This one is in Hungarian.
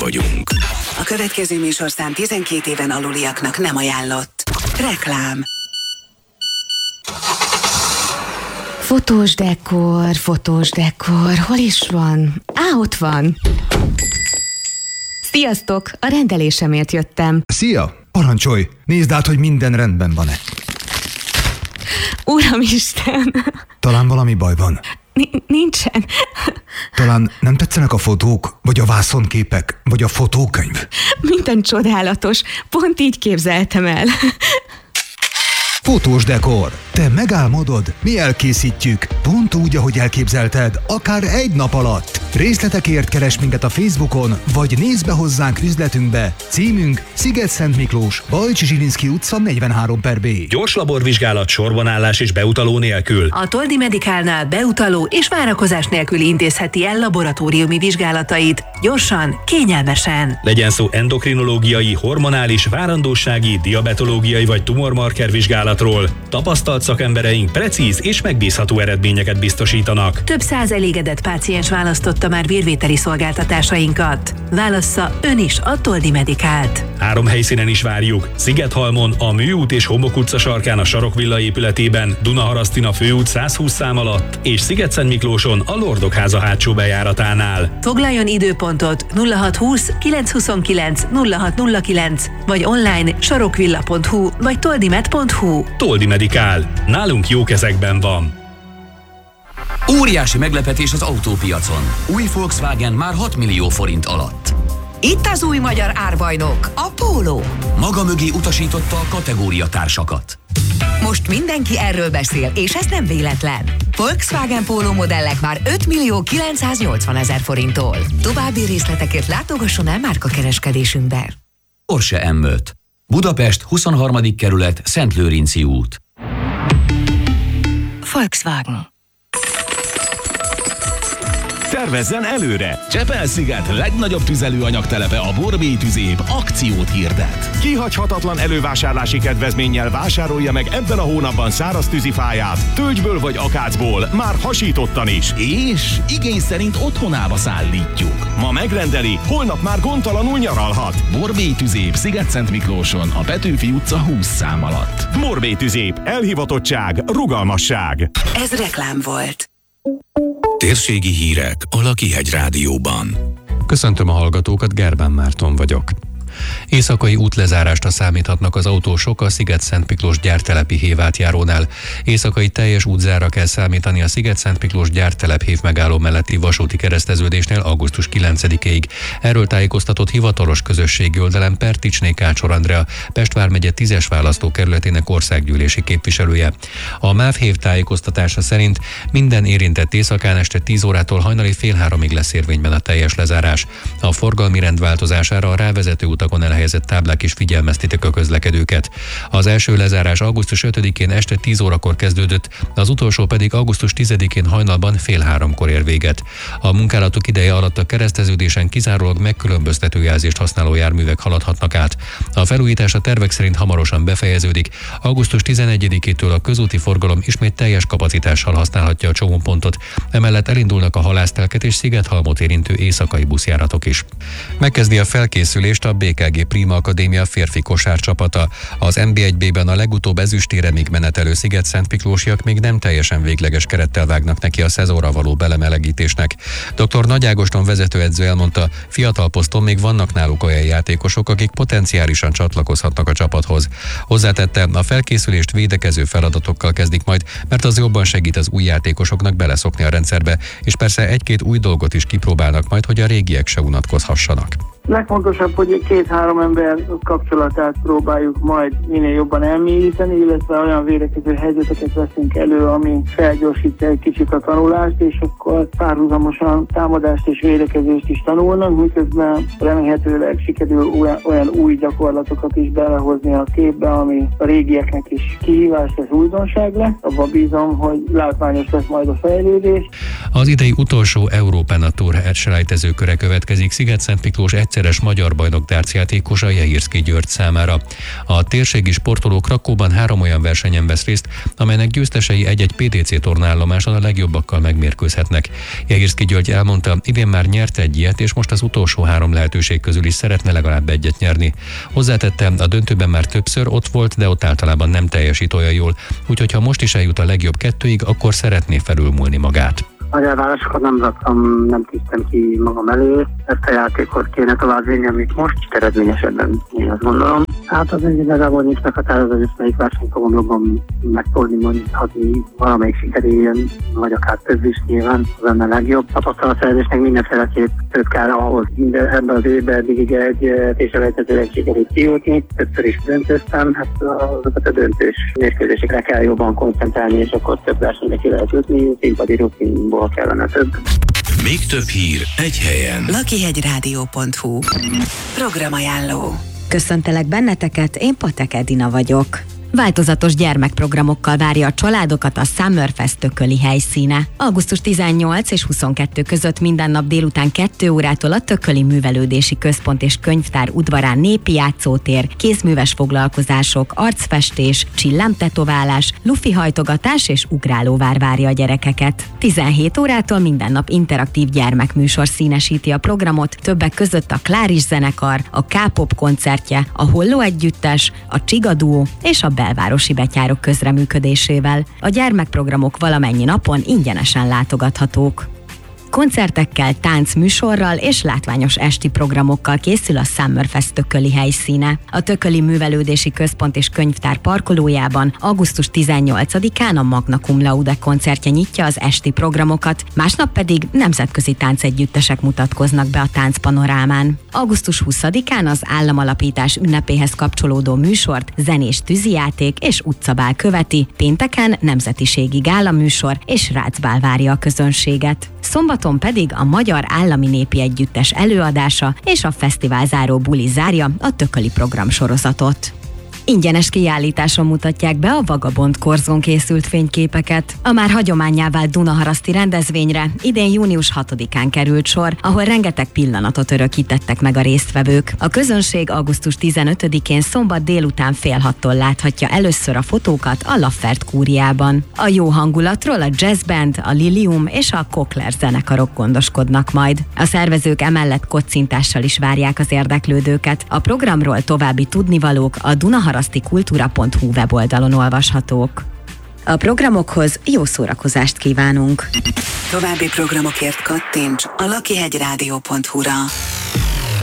vagyunk. A következő műsorszám 12 éven aluliaknak nem ajánlott. Reklám. Fotós dekor, hol is van? Ott van. Sziasztok, a rendelésemért jöttem. Szia, parancsolj, nézd át, hogy minden rendben van-e. Uramisten! Talán valami baj van. Nincsen. Talán nem tetszenek a fotók, vagy a vászonképek, vagy a fotókönyv? Minden csodálatos, pont így képzeltem el. Fotós dekor. Te megálmodod, mi elkészítjük. Pont úgy, ahogy elképzelted, akár egy nap alatt. Részletekért keresd minket a Facebookon, vagy nézd be hozzánk üzletünkbe. Címünk Sziget-Szent Miklós, Bajcsi Zsilinszky utca 43/B. Gyors laborvizsgálat, sorbanállás és beutaló nélkül. A Toldi Medicalnál beutaló és várakozás nélkül intézheti el laboratóriumi vizsgálatait. Gyorsan, kényelmesen. Legyen szó endokrinológiai, hormonális, várandósági, diabetológiai vagy tumormarker vizsgálatról. Tapasztalt szakembereink precíz és megbízható eredményeket biztosítanak. Több száz elégedett páciens választotta már vérvételi szolgáltatásainkat. Válassza ön is a Toldi Medicalt. 3 helyszínen is várjuk. Szigethalmon, a Műút és Homok utca sarkán a Sarokvilla épületében, Dunaharasztina főút 120 szám alatt, és Sziget-Szent-Miklóson a Lordokháza hátsó bejáratánál. Foglaljon időpontot 0620 929 0609 vagy online sarokvilla.hu vagy toldimed.hu. Toldi Medical. Nálunk jó kezekben van. Óriási meglepetés az autópiacon. Új Volkswagen már 6 millió forint alatt. Itt az új magyar árbajnok, a Polo. Maga mögé utasította a kategóriatársakat. Most mindenki erről beszél, és ez nem véletlen. Volkswagen Polo modellek már 5 millió 980 000 forinttól. További részletekért látogasson el márkakereskedésünkbe. Porsche M5. Budapest 23. kerület, Szentlőrinci út. Volkswagen. Tervezzen előre! Csepel-sziget legnagyobb tüzelőanyagtelepe, a Borbély Tüzép akciót hirdet. Kihagyhatatlan elővásárlási kedvezménnyel vásárolja meg ebben a hónapban száraz tűzifáját, tölgyből vagy akácból, már hasítottan is. És igény szerint otthonába szállítjuk. Ma megrendeli, holnap már gondtalanul nyaralhat. Borbély Tüzép, Sziget-Szent Miklóson, a Petőfi utca 20 szám alatt. Borbély Tüzép, elhivatottság, rugalmasság. Ez reklám volt. Térségi hírek a Lakihegy Rádióban. Köszöntöm a hallgatókat, Gerbán Márton vagyok. Éjszakai útlezárásra számíthatnak az autósok a Sziget-Szent Miklós gyártelepi hévátjárónál. Éjszakai teljes útzárra kell számítani a Sziget-Szent Miklós gyártelep hévmegálló melletti vasúti kereszteződésnél augusztus 9-ig. Erről tájékoztatott hivatalos közösségi oldalán Perticsné Kácsor Andrea, Pest vármegye 10-es választókerületének országgyűlési képviselője. A MÁV hév tájékoztatása szerint minden érintett éjszakán este 10 órától hajnali fél 3-ig lesz érvényben a teljes lezárás. A forgalmi rend változására a rávezető utakon elhelyezett táblák is figyelmeztetik a közlekedőket. Az első lezárás augusztus 5-én este 10 órakor kezdődött, az utolsó pedig augusztus 10-én hajnalban fél 3-kor ér véget. A munkálatok ideje alatt a kereszteződésen kizárólag megkülönböztető jelzést használó járművek haladhatnak át. A felújítás a tervek szerint hamarosan befejeződik. Augusztus 11-től a közúti forgalom ismét teljes kapacitással használhatja a csomópontot. Emellett elindulnak a Halásztelket és Szigethalmot érintő éjszakai buszjáratok is. Megkezdi a felkészülést a BKG Prima Akadémia férfi kosárcsapata. Az NB1-ben a legutóbb ezüstéremig menetelő Sziget-Szent Miklósiak még nem teljesen végleges kerettel vágnak neki a szezonra való belemelegítésnek. Dr. Nagy Ágoston vezetőedző elmondta, fiatal poszton még vannak náluk olyan játékosok, akik potenciálisan csatlakozhatnak a csapathoz. Hozzátette, a felkészülést védekező feladatokkal kezdik majd, mert az jobban segít az új játékosoknak beleszokni a rendszerbe, és persze egy-két új dolgot is kipróbálnak majd, hogy a régiek se unatkozhassanak. Legfontosabb, hogy 2-3 ember kapcsolatát próbáljuk majd minél jobban elmélyíteni, illetve olyan védekező helyzeteket veszünk elő, ami felgyorsítja egy kicsit a tanulást, és akkor párhuzamosan támadást és védekezést is tanulnak, miközben remélhetőleg sikerül olyan új gyakorlatokat is belehozni a képbe, ami a régieknek is kihívás, ez újdonság lesz. Abban bízom, hogy látványos lesz majd a fejlődés. Az idei utolsó Európán a Tour selejtezőköre következik. Sziget-Szent Miklós kétszeres magyar bajnok dárcjátékosa Jehirszky György számára. A térségi sportoló Krakóban 3 olyan versenyen vesz részt, amelynek győztesei egy-egy PDC tornaállomáson a legjobbakkal megmérkőzhetnek. Jehirszky György elmondta, idén már nyert egy ilyet, és most az utolsó 3 lehetőség közül is szeretne legalább egyet nyerni. Hozzátette, a döntőben már többször ott volt, de ott általában nem teljesít olyan jól, úgyhogy ha most is eljut a legjobb 2-ig, akkor szeretné felülmúlni magát. Az elvárásokat nem raktam, nem tűztem ki magam elő. Ezt a játékot kéne továbbvinni, amit most eredményesebben, én azt gondolom. Hát az igazából nincs meghatározó, hogy melyik versenyt fogom jobban megtolni, mondhatni, valamelyik sikerüljön, vagy akár több is nyilván, az lenne legjobb. Tapasztalatszerzésnek mindenféleképp több kell ahhoz. Ebben az évben eddig egy téselejtetően sikerült kijutni, többször is döntöztem, hát azokat a döntős mérkőzésekre kell jobban koncentrálni, és akkor több versenyre ki lehet jutni, színpadi rutinból kellene több. Még több hír egy helyen. lakihegyradio.hu Programajánló. Köszöntelek benneteket, én Patek Edina vagyok. Változatos gyermekprogramokkal várja a családokat a Summerfest tököli helyszíne. Augusztus 18 és 22 között minden nap délután 2 órától a Tököli Művelődési Központ és Könyvtár udvarán népi játszótér, kézműves foglalkozások, arcfestés, csillámtetoválás, lufihajtogatás és ugrálóvár várja a gyerekeket. 17 órától minden nap interaktív gyermekműsor színesíti a programot, többek között a Kláris zenekar, a K-pop koncertje, a Holló együttes, a Csiga duó és a belvárosi betyárok közreműködésével. A gyermekprogramok valamennyi napon ingyenesen látogathatók. Koncertekkel, táncműsorral és látványos esti programokkal készül a Summerfest tököli helyszíne. A Tököli Művelődési Központ és Könyvtár parkolójában augusztus 18-án a Magna Cum Laude koncertje nyitja az esti programokat, másnap pedig nemzetközi táncegyüttesek mutatkoznak be a táncpanorámán. Augusztus 20-án az államalapítás ünnepéhez kapcsolódó műsort zenés tűzijáték és utcabál követi, pénteken nemzetiségi gálaműsor és rácbál várja a közönséget. Szombaton pedig a Magyar Állami Népi Együttes előadása és a fesztiválzáró buli zárja a tököli programsorozatot. Ingyenes kiállításon mutatják be a Vagabond korzón készült fényképeket. A már hagyománnyá vált Dunaharaszti rendezvényre idén június 6-án került sor, ahol rengeteg pillanatot örökítettek meg a résztvevők. A közönség augusztus 15-én szombat délután 5:30-tól láthatja először a fotókat a Laffert kúriában. A jó hangulatról a jazzband, a Lilium és a Kokler zenekarok gondoskodnak majd. A szervezők emellett kocintással is várják az érdeklődőket. A programról további tudnivalók a dunaharasztikultura.hu weboldalon olvashatók. A programokhoz jó szórakozást kívánunk! További programokért kattints a lakihegyradio.hu-ra.